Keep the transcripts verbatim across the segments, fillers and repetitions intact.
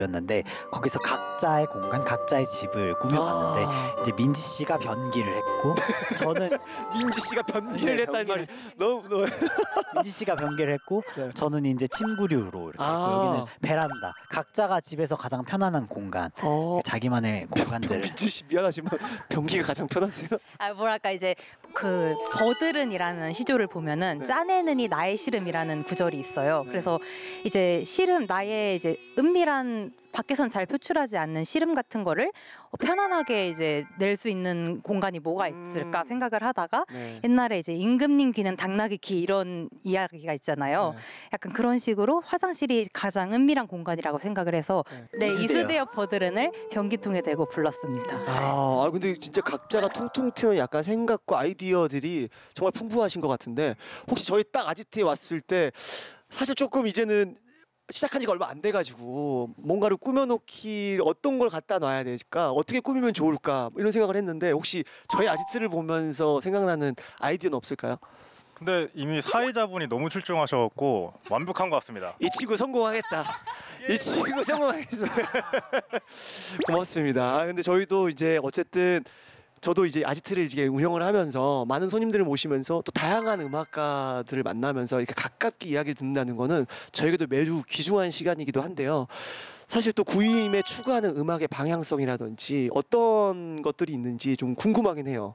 였는데 거기서 각자의 공간, 각자의 집을 꾸며봤는데 아. 이제 민지 씨가 변기를 했고 저는 민지 씨가 변기를 네, 했다는 말이 변기를 너무 너무 민지 씨가 변기를 했고 네. 저는 이제 침구류로 이렇게 아. 했고 여기는 베란다. 각자가 집에서 가장 편안한 공간, 어. 자기만의 공간들을. 민지 씨 미안하지만 변기가 가장 편하세요? 아 뭐랄까 이제 그 버들은이라는 시조를 보면은 네. 짜내느니 나의 시름이라는 구절이 있어요. 그래서 이제 시름 나의 이제 은밀한 밖에선 잘 표출하지 않는 시름 같은 거를 편안하게 이제 낼 수 있는 공간이 뭐가 있을까 음. 생각을 하다가 네. 옛날에 이제 임금님 귀는 당나귀 귀 이런 이야기가 있잖아요. 네. 약간 그런 식으로 화장실이 가장 은밀한 공간이라고 생각을 해서 네. 네, 이수대요. 이수대여 버들은을 변기통에 대고 불렀습니다. 아, 아, 근데 진짜 각자가 통통 튀는 약간 생각과 아이디어들이 정말 풍부하신 것 같은데 혹시 저희 딱 아지트에 왔을 때 사실 조금 이제는 시작한 지가 얼마 안 돼가지고 뭔가를 꾸며놓기 어떤 걸 갖다 놔야 될까 어떻게 꾸미면 좋을까 이런 생각을 했는데 혹시 저희 아지트를 보면서 생각나는 아이디어는 없을까요? 근데 이미 사회자분이 너무 출중하셔갖고 완벽한 것 같습니다. 이 친구 성공하겠다. 이 친구 성공하겠어. 고맙습니다. 아, 근데 저희도 이제 어쨌든 저도 이제 아지트를 이제 운영을 하면서 많은 손님들을 모시면서 또 다양한 음악가들을 만나면서 이렇게 가깝게 이야기를 듣는다는 거는 저에게도 매우 귀중한 시간이기도 한데요. 사실 또 구이임에 추구하는 음악의 방향성이라든지 어떤 것들이 있는지 좀 궁금하긴 해요.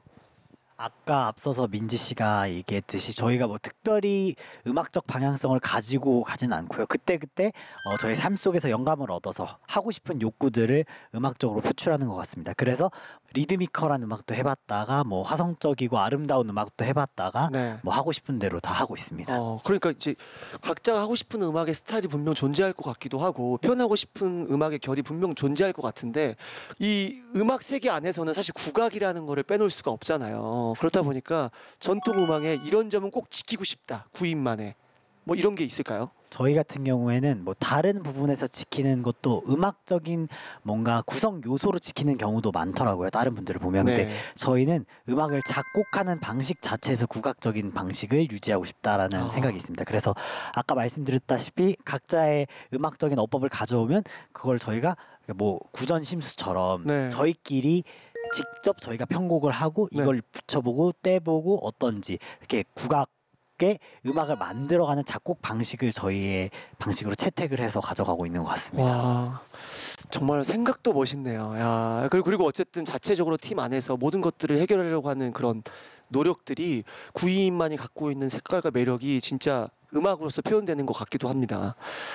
아까 앞서서 민지 씨가 얘기했듯이 저희가 뭐 특별히 음악적 방향성을 가지고 가진 않고요. 그때그때 어, 저희 삶 속에서 영감을 얻어서 하고 싶은 욕구들을 음악적으로 표출하는 것 같습니다. 그래서 리드미컬한 음악도 해봤다가 뭐 화성적이고 아름다운 음악도 해봤다가 네. 뭐 하고 싶은 대로 다 하고 있습니다. 어, 그러니까 이제 각자가 하고 싶은 음악의 스타일이 분명 존재할 것 같기도 하고 표현하고 싶은 음악의 결이 분명 존재할 것 같은데 이 음악 세계 안에서는 사실 국악이라는 거를 빼놓을 수가 없잖아요. 그렇다 보니까 전통 음악의 이런 점은 꼭 지키고 싶다. 구인만의 뭐 이런 게 있을까요? 저희 같은 경우에는 뭐 다른 부분에서 지키는 것도 음악적인 뭔가 구성 요소로 지키는 경우도 많더라고요. 다른 분들을 보면. 근데 네. 저희는 음악을 작곡하는 방식 자체에서 국악적인 방식을 유지하고 싶다라는 아. 생각이 있습니다. 그래서 아까 말씀드렸다시피 각자의 음악적인 어법을 가져오면 그걸 저희가 뭐 구전심수처럼 네. 저희끼리 직접 저희가 편곡을 하고 네. 이걸 붙여보고 떼보고 어떤지 이렇게 국악 의 음악을 만들어가는 작곡 방식을 저희의 방식으로 채택을 해서 가져가고 있는 것 같습니다. 와, 정말 생각도 멋있네요. 야, 그리고 그리고 어쨌든 자체적으로 팀 안에서 모든 것들을 해결하려고 하는 그런 노력들이 구이인만이 갖고 있는 색깔과 매력이 진짜 음악으로서 표현되는 것 같기도 합니다.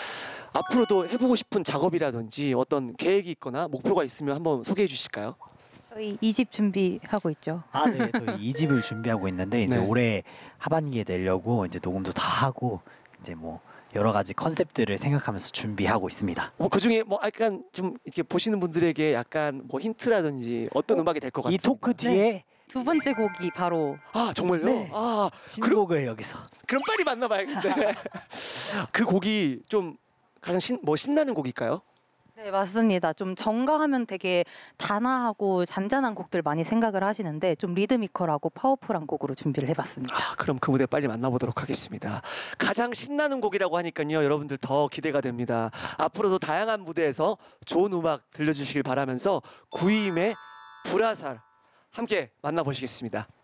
앞으로도 해보고 싶은 작업이라든지 어떤 계획이 있거나 목표가 있으면 한번 소개해 주실까요? 저희 이 집 준비하고 있죠. 아, 네, 저희 이 집을 준비하고 있는데 이제 네. 올해 하반기에 내려고 이제 녹음도 다 하고 이제 뭐 여러 가지 컨셉들을 생각하면서 준비하고 있습니다. 뭐 그중에 뭐 약간 좀 이렇게 보시는 분들에게 약간 뭐 힌트라든지 어떤 음악이 될 것 같습니다. 이 토크 뒤에 두 번째 곡이 바로 아 정말요? 네. 아 신곡을 여기서 그럼 빨리 만나봐야겠는데. 그 곡이 좀 가장 신, 뭐 신나는 곡일까요? 네 맞습니다. 좀 정가하면 되게 단아하고 잔잔한 곡들 많이 생각을 하시는데 좀 리드미컬하고 파워풀한 곡으로 준비를 해봤습니다. 아, 그럼 그 무대 빨리 만나보도록 하겠습니다. 가장 신나는 곡이라고 하니까요, 여러분들 더 기대가 됩니다. 앞으로도 다양한 무대에서 좋은 음악 들려주시길 바라면서 구이임의 불화살 함께 만나보시겠습니다.